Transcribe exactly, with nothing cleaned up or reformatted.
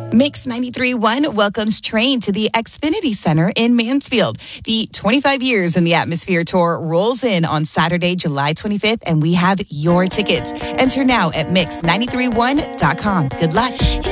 Mix ninety-three point one welcomes Train to the Xfinity Center in Mansfield. The twenty-five Years in the Atmosphere Tour rolls in on Saturday, July twenty-fifth, and we have your tickets. Enter now at mix nine three one dot com. Good luck.